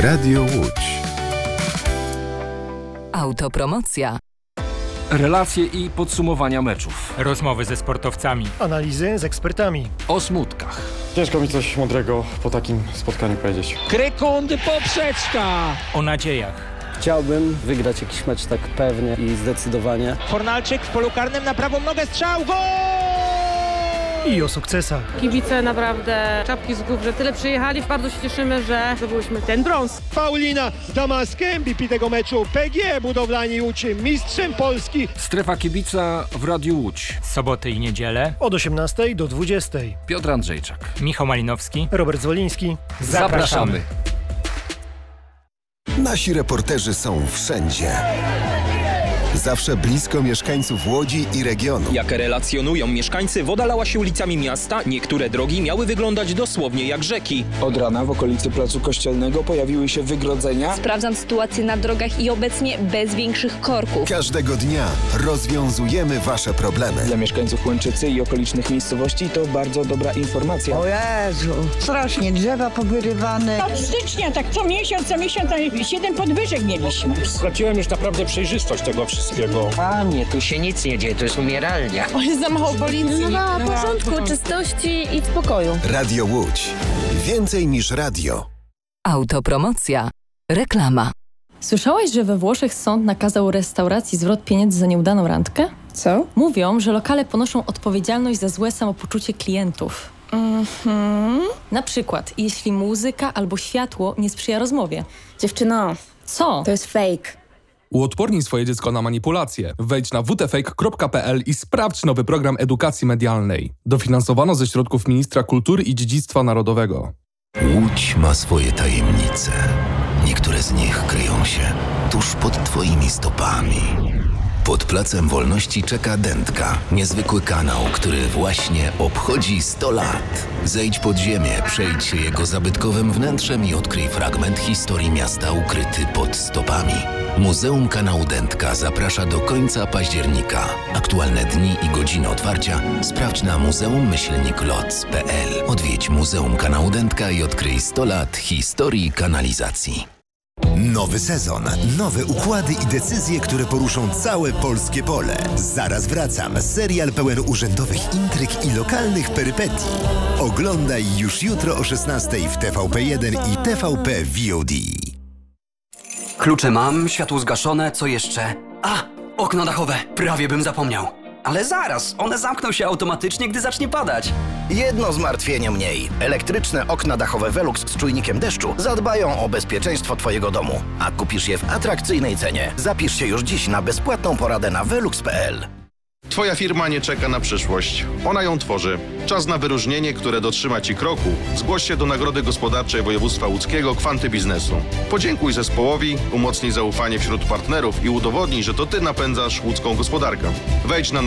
Radio Łódź. Autopromocja. Relacje i podsumowania meczów. Rozmowy ze sportowcami. Analizy z ekspertami. O smutkach. Ciężko mi coś mądrego po takim spotkaniu powiedzieć. Krykundy poprzeczka! O nadziejach. Chciałbym wygrać jakiś mecz tak pewnie i zdecydowanie. Fornalczyk w polu karnym na prawą nogę, strzał, gol! I o sukcesach. Kibice naprawdę czapki z głów, że tyle przyjechali. Bardzo się cieszymy, że zdobyłyśmy ten brąz. Paulina Damaskę, MVP tego meczu. PGE Budowlani Łódź, mistrzem Polski. Strefa kibica w Radiu Łódź. Soboty i niedzielę. Od 18 do 20. Piotr Andrzejczak. Michał Malinowski. Robert Zwoliński. Zapraszamy. Nasi reporterzy są wszędzie. Zawsze blisko mieszkańców Łodzi i regionu. Jak relacjonują mieszkańcy, woda lała się ulicami miasta. Niektóre drogi miały wyglądać dosłownie jak rzeki. Od rana w okolicy Placu Kościelnego pojawiły się wygrodzenia. Sprawdzam sytuację na drogach i obecnie bez większych korków. Każdego dnia rozwiązujemy wasze problemy. Dla mieszkańców Łęczycy i okolicznych miejscowości to bardzo dobra informacja. O Jezu, strasznie drzewa powyrywane. Od stycznia tak co miesiąc 7 podwyżek mieliśmy. Straciłem już naprawdę przejrzystość tego wszystkiego. Panie, tu się nic nie dzieje, to jest umieralnia. O, jest za mało policji. No, porządku, czystości i spokoju. Radio Łódź. Więcej niż radio. Autopromocja. Reklama. Słyszałaś, że we Włoszech sąd nakazał restauracji zwrot pieniędzy za nieudaną randkę? Co? Mówią, że lokale ponoszą odpowiedzialność za złe samopoczucie klientów. Na przykład, jeśli muzyka albo światło nie sprzyja rozmowie. Dziewczyno, Co? to jest fake. Uodpornij swoje dziecko na manipulacje. Wejdź na wtfake.pl i sprawdź nowy program edukacji medialnej. Dofinansowano ze środków Ministra Kultury i Dziedzictwa Narodowego. Łódź ma swoje tajemnice. Niektóre z nich kryją się tuż pod twoimi stopami. Pod Placem Wolności czeka Dętka, niezwykły kanał, który właśnie obchodzi 100 lat. Zejdź pod ziemię, przejdź się jego zabytkowym wnętrzem i odkryj fragment historii miasta ukryty pod stopami. Muzeum Kanału Dętka zaprasza do końca października. Aktualne dni i godziny otwarcia sprawdź na muzeum-loc.pl. Odwiedź Muzeum Kanału Dętka i odkryj 100 lat historii kanalizacji. Nowy sezon, nowe układy i decyzje, które poruszą całe polskie pole. Zaraz wracam. Serial pełen urzędowych intryg i lokalnych perypetii. Oglądaj już jutro o 16:00 w TVP1 i TVP VOD. Klucze mam, światło zgaszone, co jeszcze? Okno dachowe, prawie bym zapomniał. Ale zaraz, one zamkną się automatycznie, gdy zacznie padać. Jedno zmartwienie mniej. Elektryczne okna dachowe Velux z czujnikiem deszczu zadbają o bezpieczeństwo twojego domu. A kupisz je w atrakcyjnej cenie. Zapisz się już dziś na bezpłatną poradę na velux.pl. Twoja firma nie czeka na przyszłość. Ona ją tworzy. Czas na wyróżnienie, które dotrzyma Ci kroku. Zgłoś się do Nagrody Gospodarczej Województwa Łódzkiego Kwanty Biznesu. Podziękuj zespołowi, umocnij zaufanie wśród partnerów i udowodnij, że to Ty napędzasz łódzką gospodarkę. Wejdź na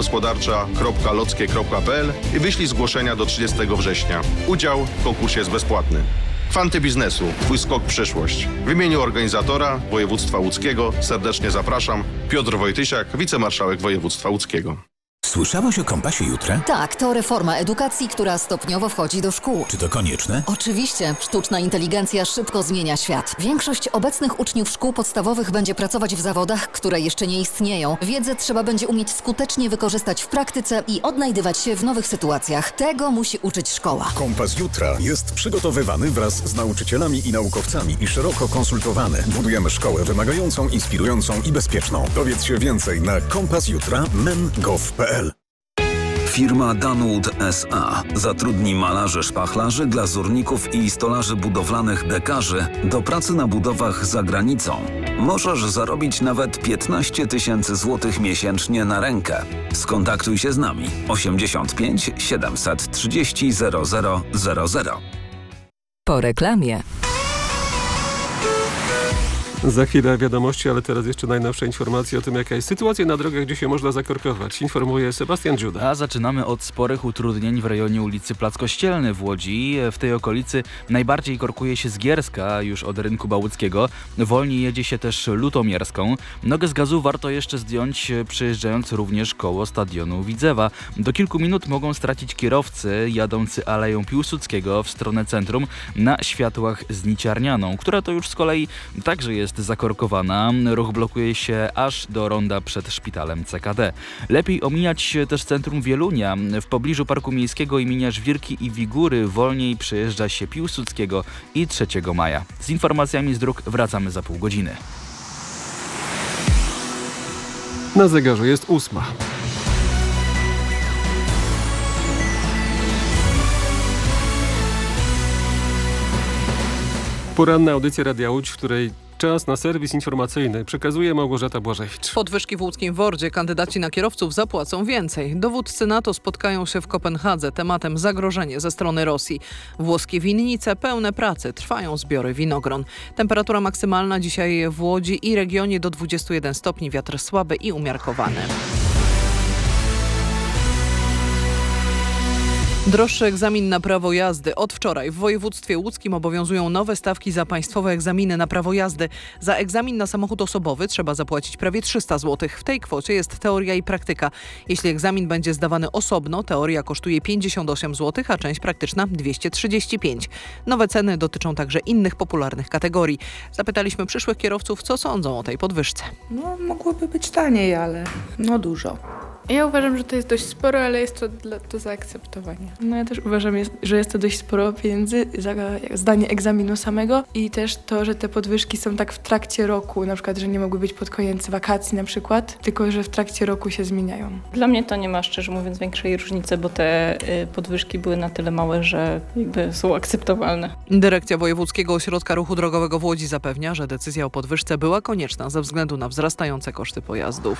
nagrodagospodarcza.lockie.pl i wyślij zgłoszenia do 30 września. Udział w konkursie jest bezpłatny. Kwanty Biznesu. Twój skok w przyszłość. W imieniu organizatora Województwa Łódzkiego serdecznie zapraszam. Piotr Wojtysiak, wicemarszałek Województwa Łódzkiego. Słyszałeś o Kompasie Jutra? Tak, to reforma edukacji, która stopniowo wchodzi do szkół. Czy to konieczne? Oczywiście. Sztuczna inteligencja szybko zmienia świat. Większość obecnych uczniów szkół podstawowych będzie pracować w zawodach, które jeszcze nie istnieją. Wiedzę trzeba będzie umieć skutecznie wykorzystać w praktyce i odnajdywać się w nowych sytuacjach. Tego musi uczyć szkoła. Kompas Jutra jest przygotowywany wraz z nauczycielami i naukowcami i szeroko konsultowany. Budujemy szkołę wymagającą, inspirującą i bezpieczną. Dowiedz się więcej na kompasjutra.men.gov.pl. Firma Dunwood S.A. zatrudni malarzy szpachlarzy, glazurników i stolarzy budowlanych dekarzy do pracy na budowach za granicą. Możesz zarobić nawet 15 000 złotych miesięcznie na rękę. Skontaktuj się z nami 85 730 0000. Po reklamie. Za chwilę wiadomości, ale teraz jeszcze najnowsze informacje o tym, jaka jest sytuacja na drogach, gdzie się można zakorkować. Informuje Sebastian Dziuda. A zaczynamy od sporych utrudnień w rejonie ulicy Plac Kościelny w Łodzi. W tej okolicy najbardziej korkuje się z Gierska, już od Rynku Bałuckiego. Wolniej jedzie się też Lutomierską. Nogę z gazu warto jeszcze zdjąć, przejeżdżając również koło stadionu Widzewa. Do kilku minut mogą stracić kierowcy jadący Aleją Piłsudskiego w stronę centrum na światłach z Niciarnianą, która to już z kolei także jest zakorkowana. Ruch blokuje się aż do ronda przed szpitalem CKD. Lepiej omijać też centrum Wielunia. W pobliżu Parku Miejskiego imienia Żwirki i Wigury wolniej przejeżdża się Piłsudskiego i 3 maja. Z informacjami z dróg wracamy za pół godziny. Na zegarze jest 8. Poranna audycja Radia Łódź, w której czas na serwis informacyjny przekazuje Małgorzata Błażewicz. Podwyżki w łódzkim Wordzie. Kandydaci na kierowców zapłacą więcej. Dowódcy NATO spotkają się w Kopenhadze. Tematem zagrożenie ze strony Rosji. Włoskie winnice pełne pracy. Trwają zbiory winogron. Temperatura maksymalna dzisiaj w Łodzi i regionie do 21 stopni. Wiatr słaby i umiarkowany. Droższy egzamin na prawo jazdy. Od wczoraj w województwie łódzkim obowiązują nowe stawki za państwowe egzaminy na prawo jazdy. Za egzamin na samochód osobowy trzeba zapłacić prawie 300 zł. W tej kwocie jest teoria i praktyka. Jeśli egzamin będzie zdawany osobno, teoria kosztuje 58 zł, a część praktyczna 235. Nowe ceny dotyczą także innych popularnych kategorii. Zapytaliśmy przyszłych kierowców, co sądzą o tej podwyżce. Mogłoby być taniej, ale dużo. Ja uważam, że to jest dość sporo, ale jest to do zaakceptowania. Ja też uważam, że jest to dość sporo pieniędzy za zdanie egzaminu samego i też to, że te podwyżki są tak w trakcie roku, na przykład, że nie mogły być pod koniec wakacji na przykład, tylko że w trakcie roku się zmieniają. Dla mnie to nie ma, szczerze mówiąc, większej różnicy, bo te podwyżki były na tyle małe, że jakby są akceptowalne. Dyrekcja Wojewódzkiego Ośrodka Ruchu Drogowego w Łodzi zapewnia, że decyzja o podwyżce była konieczna ze względu na wzrastające koszty pojazdów.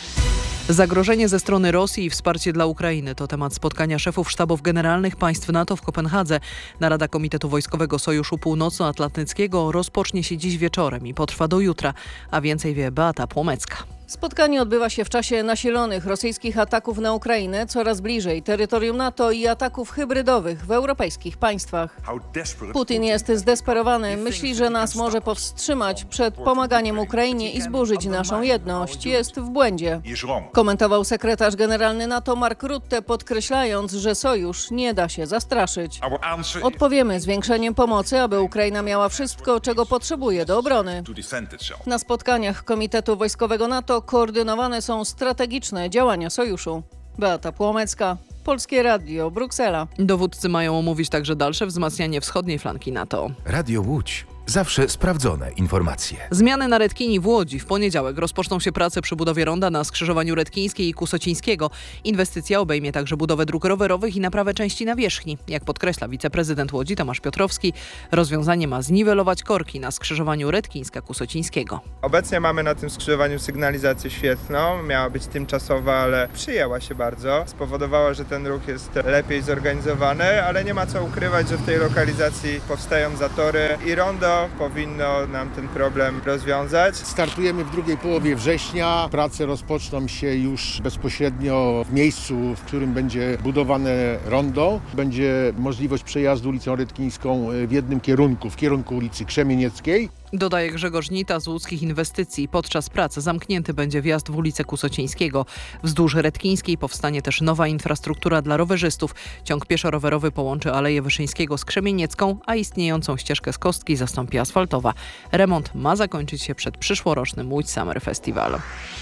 Zagrożenie ze strony Rosji i wsparcie dla Ukrainy to temat spotkania szefów sztabów generalnych państw NATO w Kopenhadze. Narada Komitetu Wojskowego Sojuszu Północnoatlantyckiego rozpocznie się dziś wieczorem i potrwa do jutra, a więcej wie Beata Płomecka. Spotkanie odbywa się w czasie nasilonych rosyjskich ataków na Ukrainę, coraz bliżej terytorium NATO i ataków hybrydowych w europejskich państwach. Putin jest zdesperowany, myśli, że nas może powstrzymać przed pomaganiem Ukrainie i zburzyć naszą jedność. Jest w błędzie. Komentował sekretarz generalny NATO Mark Rutte, podkreślając, że sojusz nie da się zastraszyć. Odpowiemy zwiększeniem pomocy, aby Ukraina miała wszystko, czego potrzebuje do obrony. Na spotkaniach Komitetu Wojskowego NATO koordynowane są strategiczne działania sojuszu. Beata Płomecka, Polskie Radio, Bruksela. Dowódcy mają omówić także dalsze wzmacnianie wschodniej flanki NATO. Radio Łódź. Zawsze sprawdzone informacje. Zmiany na Redkini w Łodzi. W poniedziałek rozpoczną się prace przy budowie ronda na skrzyżowaniu Redkińskiej i Kusocińskiego. Inwestycja obejmie także budowę dróg rowerowych i naprawę części nawierzchni. Jak podkreśla wiceprezydent Łodzi Tomasz Piotrowski, rozwiązanie ma zniwelować korki na skrzyżowaniu Redkińska-Kusocińskiego. Obecnie mamy na tym skrzyżowaniu sygnalizację świetlną. Miała być tymczasowa, ale przyjęła się bardzo. Spowodowała, że ten ruch jest lepiej zorganizowany, ale nie ma co ukrywać, że w tej lokalizacji powstają zatory i rondo powinno nam ten problem rozwiązać. Startujemy w drugiej połowie września. Prace rozpoczną się już bezpośrednio w miejscu, w którym będzie budowane rondo. Będzie możliwość przejazdu ulicą Redkińską w jednym kierunku, w kierunku ulicy Krzemienieckiej. Dodaje Grzegorz Nita z Łódzkich Inwestycji. Podczas prac zamknięty będzie wjazd w ulicę Kusocińskiego. Wzdłuż Redkińskiej powstanie też nowa infrastruktura dla rowerzystów. Ciąg pieszo-rowerowy połączy Aleję Wyszyńskiego z Krzemieniecką, a istniejącą ścieżkę z Kostki zastąpi asfaltowa. Remont ma zakończyć się przed przyszłorocznym Łódź Summer Festival.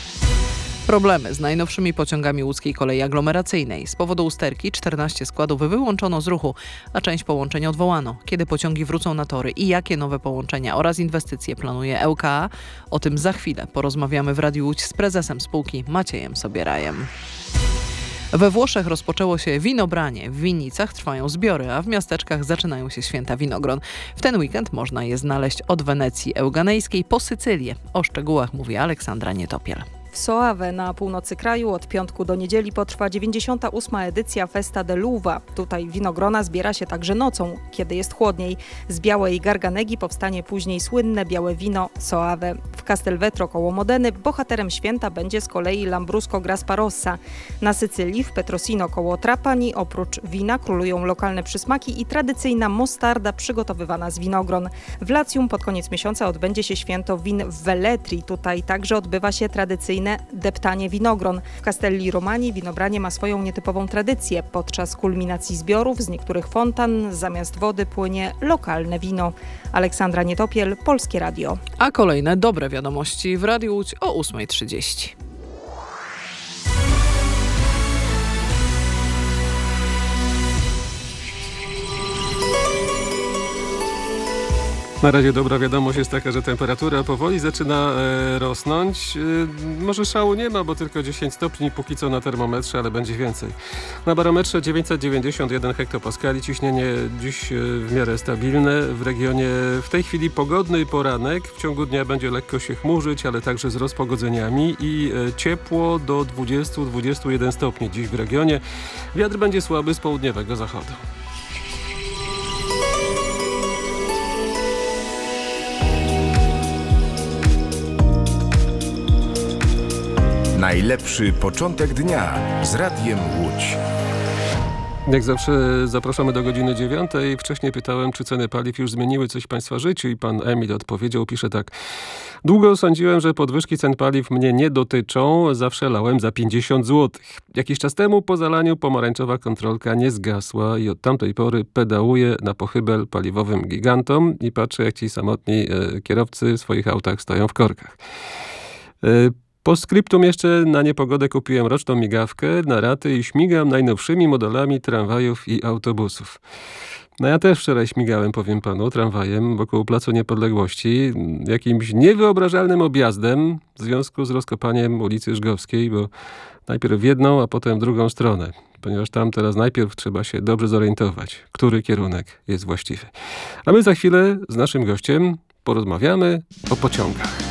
Problemy z najnowszymi pociągami łódzkiej kolei aglomeracyjnej. Z powodu usterki 14 składów wyłączono z ruchu, a część połączeń odwołano. Kiedy pociągi wrócą na tory i jakie nowe połączenia oraz inwestycje planuje ŁKA? O tym za chwilę porozmawiamy w Radiu Łódź z prezesem spółki Maciejem Sobierajem. We Włoszech rozpoczęło się winobranie. W winnicach trwają zbiory, a w miasteczkach zaczynają się święta winogron. W ten weekend można je znaleźć od Wenecji Euganejskiej po Sycylię. O szczegółach mówi Aleksandra Nietopiel. W Soave na północy kraju od piątku do niedzieli potrwa 98. edycja Festa de l'Uva. Tutaj winogrona zbiera się także nocą, kiedy jest chłodniej. Z białej Garganegi powstanie później słynne białe wino Soave. W Castelvetro koło Modeny bohaterem święta będzie z kolei Lambrusco Grasparossa. Na Sycylii w Petrosino koło Trapani oprócz wina królują lokalne przysmaki i tradycyjna mostarda przygotowywana z winogron. W Latium pod koniec miesiąca odbędzie się święto win w Velletri. Tutaj także odbywa się tradycyjne deptanie winogron. W Castelli Romani winobranie ma swoją nietypową tradycję. Podczas kulminacji zbiorów z niektórych fontan zamiast wody płynie lokalne wino. Aleksandra Nietopiel, Polskie Radio. A kolejne dobre wiadomości w Radiu Łódź o 8:30. Na razie dobra wiadomość jest taka, że temperatura powoli zaczyna rosnąć. Może szału nie ma, bo tylko 10 stopni póki co na termometrze, ale będzie więcej. Na barometrze 991 hektopaskali, ciśnienie dziś w miarę stabilne. W regionie w tej chwili pogodny poranek. W ciągu dnia będzie lekko się chmurzyć, ale także z rozpogodzeniami i ciepło do 20-21 stopni dziś w regionie. Wiatr będzie słaby z południowego zachodu. Najlepszy początek dnia z Radiem Łódź. Jak zawsze zapraszamy do godziny 9. Wcześniej pytałem, czy ceny paliw już zmieniły coś w Państwa życiu i pan Emil odpowiedział, pisze tak. Długo sądziłem, że podwyżki cen paliw mnie nie dotyczą. Zawsze lałem za 50 zł. Jakiś czas temu po zalaniu pomarańczowa kontrolka nie zgasła i od tamtej pory pedałuję na pochybel paliwowym gigantom i patrzę, jak ci samotni kierowcy w swoich autach stoją w korkach. Postscriptum jeszcze na niepogodę kupiłem roczną migawkę na raty i śmigam najnowszymi modelami tramwajów i autobusów. No ja też wczoraj śmigałem, powiem panu, tramwajem wokół Placu Niepodległości, jakimś niewyobrażalnym objazdem w związku z rozkopaniem ulicy Żgowskiej, bo najpierw w jedną, a potem w drugą stronę, ponieważ tam teraz najpierw trzeba się dobrze zorientować, który kierunek jest właściwy. A my za chwilę z naszym gościem porozmawiamy o pociągach.